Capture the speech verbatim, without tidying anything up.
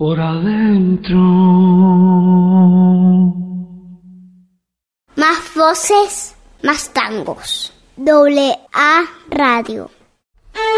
por adentro. Más voces, más tangos. Doble A Radio.